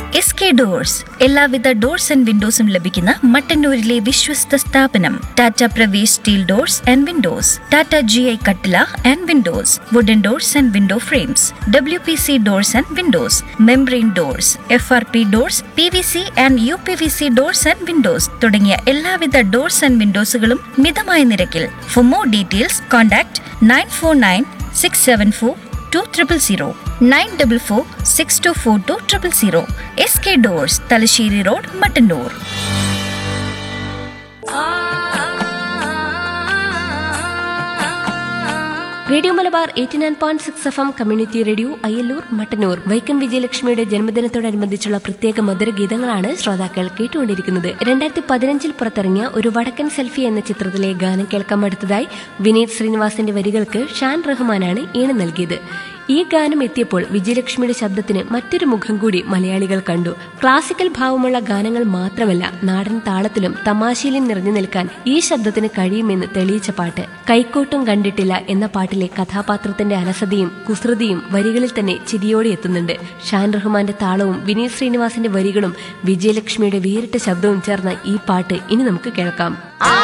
SK doors എല്ലാവിധ doors and വിൻഡോസും ലഭിക്കുന്ന മട്ടന്നൂരിലെ വിശ്വസ്ത സ്ഥാപനം. Tata Pravesh steel doors and Windows, Tata GI കട്ടില and Windows, wooden doors and window frames, WPC doors and Windows, membrane doors, FRP doors, PVC and UPVC doors and Windows തുടങ്ങിയ എല്ലാവിധ doors and വിൻഡോസുകളും മിതമായ നിരക്കിൽ. For more details contact 9496742000, 9446242000. SK doors, Thalassery road, Mattannur. Radio Malabar 89.6 FM community radio Ayyallur Mattannur. Vaikom വിജയലക്ഷ്മിയുടെ ജന്മദിനത്തോടനുബന്ധിച്ചുള്ള പ്രത്യേക മധുരഗീതങ്ങളാണ് ശ്രോതാക്കൾ കേട്ടുകൊണ്ടിരിക്കുന്നത്. 2015 പുറത്തിറങ്ങിയ ഒരു വടക്കൻ സെൽഫി എന്ന ചിത്രത്തിലെ ഗാനം കേൾക്കാൻ അടുത്തതായി വിനീത് ശ്രീനിവാസന്റെ വരികൾക്ക് ഷാൻ റഹ്മാനാണ് ഈണം നൽകിയത്. ഈ ഗാനം എത്തിയപ്പോൾ വിജയലക്ഷ്മിയുടെ ശബ്ദത്തിന് മറ്റൊരു മുഖം കൂടി മലയാളികൾ കണ്ടു. ക്ലാസിക്കൽ ഭാവമുള്ള ഗാനങ്ങൾ മാത്രമല്ല, നാടൻ താളത്തിലും തമാശയിലും നിറഞ്ഞു നിൽക്കാൻ ഈ ശബ്ദത്തിന് കഴിയുമെന്ന് തെളിയിച്ച പാട്ട്. കൈക്കോട്ടും കണ്ടിട്ടില്ല എന്ന പാട്ടിലെ കഥാപാത്രത്തിന്റെ അലസതയും കുസൃതിയും വരികളിൽ തന്നെ ചിരിയോടെ എത്തുന്നുണ്ട്. ഷാൻ റഹ്മാന്റെ താളവും വിനീത് ശ്രീനിവാസന്റെ വരികളും വിജയലക്ഷ്മിയുടെ വേറിട്ട ശബ്ദവും ചേർന്ന ഈ പാട്ട് ഇനി നമുക്ക് കേൾക്കാം.